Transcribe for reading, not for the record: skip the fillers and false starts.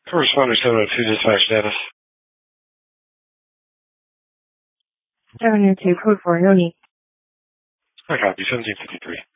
Correspondent 702 dispatch status. 702 code for Noni. I copy 1753.